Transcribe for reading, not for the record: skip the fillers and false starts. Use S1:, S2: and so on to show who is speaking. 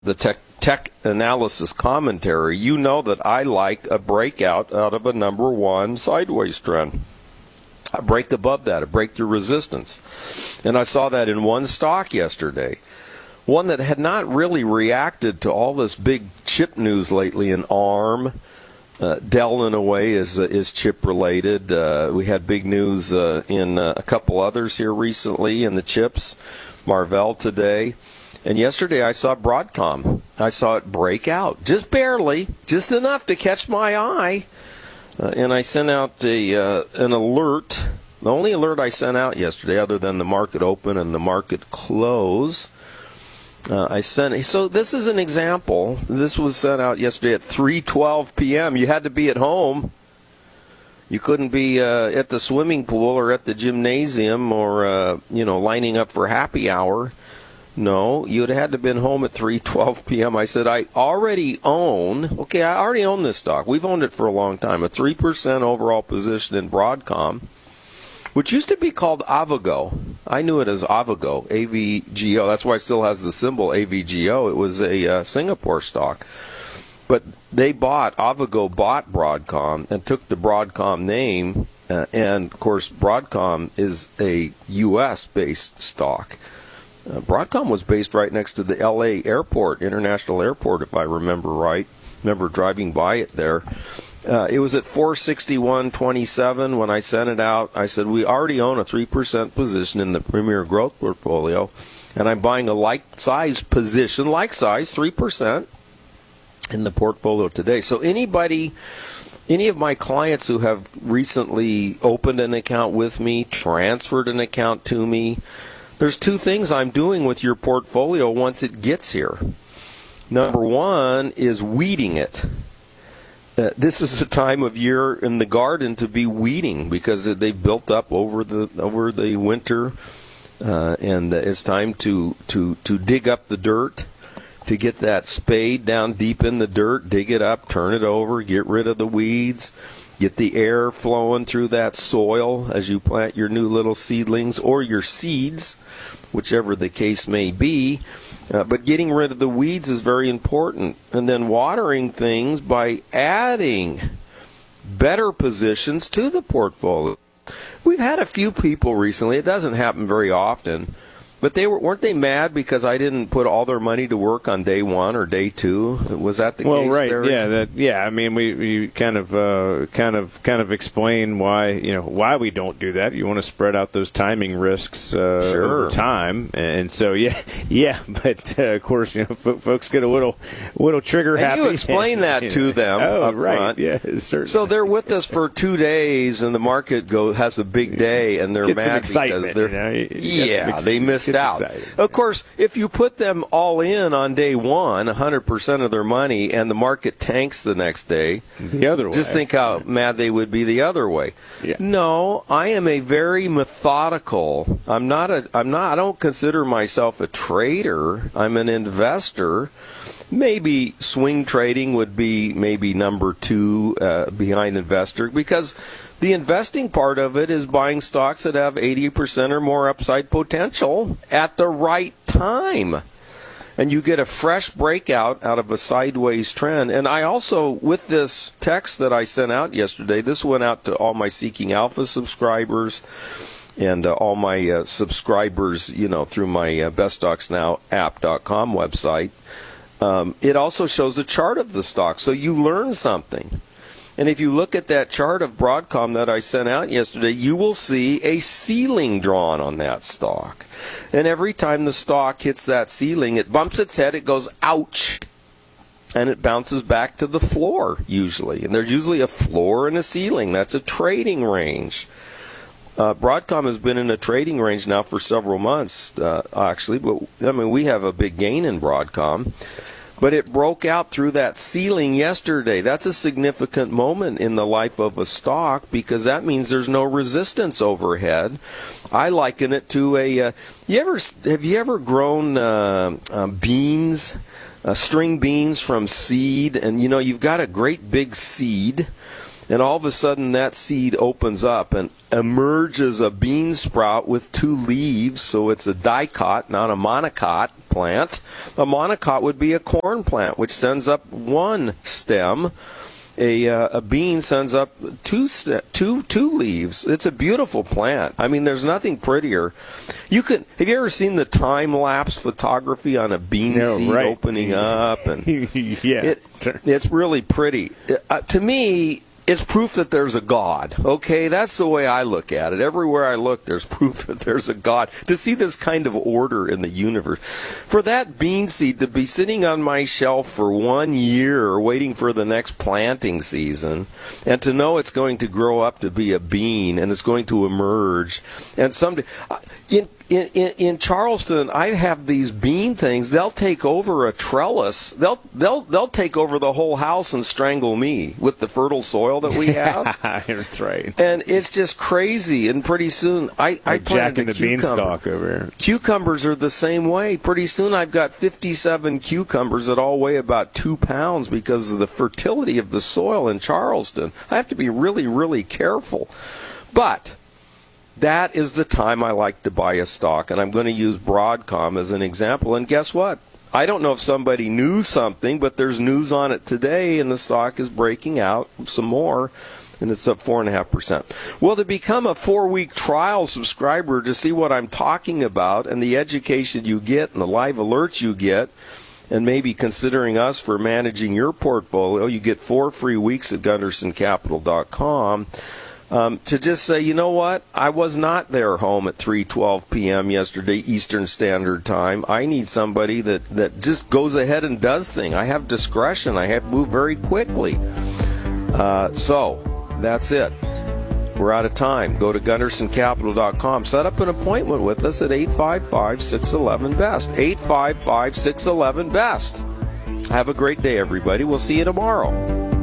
S1: the tech analysis commentary, you know that I like a breakout out of a number one sideways trend. A break above that, a break through resistance. And I saw that in one stock yesterday. One that had not really reacted to all this big chip news lately in ARM. Dell, in a way, is chip related. We had big news in a couple others here recently in the chips. Marvell today. And yesterday I saw Broadcom. I saw it break out, just barely, just enough to catch my eye. And I sent out an alert, the only alert I sent out yesterday, other than the market open and the market close. So this is an example. This was sent out yesterday at 3:12 p.m. You had to be at home. You couldn't be at the swimming pool or at the gymnasium or lining up for happy hour. No, you'd had to have been home at 3:12 p.m. I said, I already own this stock. We've owned it for a long time. A 3% overall position in Broadcom, which used to be called Avago. I knew it as Avago, AVGO. That's why it still has the symbol AVGO. It was a Singapore stock. But Avago bought Broadcom and took the Broadcom name. And, of course, Broadcom is a U.S.-based stock. Broadcom was based right next to the L.A. airport, International Airport, if I remember right. Remember driving by it there. It was at 461.27 when I sent it out. I said, we already own a 3% position in the Premier Growth portfolio, and I'm buying a like-size position, 3%, in the portfolio today. So any of my clients who have recently opened an account with me, transferred an account to me, there's two things I'm doing with your portfolio once it gets here. Number one is weeding it. This is a time of year in the garden to be weeding because they built up over the winter, and it's time to dig up the dirt, to get that spade down deep in the dirt, dig it up, turn it over, get rid of the weeds. Get the air flowing through that soil as you plant your new little seedlings or your seeds, whichever the case may be. But getting rid of the weeds is very important. And then watering things by adding better positions to the portfolio. We've had a few people recently, it doesn't happen very often, but weren't they mad because I didn't put all their money to work on day one or day two? Was that the case?
S2: Well, right,
S1: Barry?
S2: yeah. I mean, we kind of explain why we don't do that. You want to spread out those timing risks over time, and so But of course, folks get a little trigger happy.
S1: And you explain that to them up front.
S2: Yeah, certainly.
S1: So they're with us for 2 days, and the market has a big day, and they're mad because they missed out. Of course, if you put them all in on day one, 100% of their money, and the market tanks the next day,
S2: the other way.
S1: Just think how mad they would be the other way.
S2: Yeah.
S1: No, I am a very methodical. I don't consider myself a trader. I'm an investor. Maybe swing trading would be maybe number two behind investor, because the investing part of it is buying stocks that have 80% or more upside potential at the right time. And you get a fresh breakout out of a sideways trend. And I also, with this text that I sent out yesterday, this went out to all my Seeking Alpha subscribers and all my subscribers, through my beststocksnowapp.com website. It also shows a chart of the stock, so you learn something. And if you look at that chart of Broadcom that I sent out yesterday, you will see a ceiling drawn on that stock. And every time the stock hits that ceiling, it bumps its head, it goes, ouch, and it bounces back to the floor, usually. And there's usually a floor and a ceiling. That's a trading range. Broadcom has been in a trading range now for several months, actually. But, we have a big gain in Broadcom. But it broke out through that ceiling yesterday. That's a significant moment in the life of a stock because that means there's no resistance overhead. I liken it to have you ever grown beans, string beans from seed? And, you've got a great big seed. And all of a sudden that seed opens up and emerges a bean sprout with 2 leaves, so it's a dicot, not a monocot plant. A monocot would be a corn plant, which sends up 1 stem. A bean sends up 2 leaves. It's a beautiful plant. I mean, there's nothing prettier. Have you ever seen the time-lapse photography on a bean seed opening up? And
S2: yeah.
S1: It's really pretty. To me, it's proof that there's a God. Okay, that's the way I look at it. Everywhere I look, there's proof that there's a God. To see this kind of order in the universe. For that bean seed to be sitting on my shelf for 1 year waiting for the next planting season, and to know it's going to grow up to be a bean and it's going to emerge, and someday in Charleston, I have these bean things. They'll take over a trellis. They'll take over the whole house and strangle me with the fertile soil that we have.
S2: That's right.
S1: And it's just crazy. And pretty soon, I planted
S2: the beanstalk over here.
S1: Cucumbers are the same way. Pretty soon, I've got 57 cucumbers that all weigh about 2 pounds because of the fertility of the soil in Charleston. I have to be really, really careful. But that is the time I like to buy a stock, and I'm going to use Broadcom as an example. And guess what? I don't know if somebody knew something, but there's news on it today, and the stock is breaking out some more, and it's up 4.5%. Well, to become a 4-week trial subscriber to see what I'm talking about and the education you get and the live alerts you get, and maybe considering us for managing your portfolio, you get 4 free weeks at GundersonCapital.com. To just say, you know what, I was not there home at 3:12 p.m. yesterday Eastern Standard Time. I need somebody that just goes ahead and does things. I have discretion. I have to move very quickly. So that's it. We're out of time. Go to GundersonCapital.com. Set up an appointment with us at 855-611-BEST. 855-611-BEST. Have a great day, everybody. We'll see you tomorrow.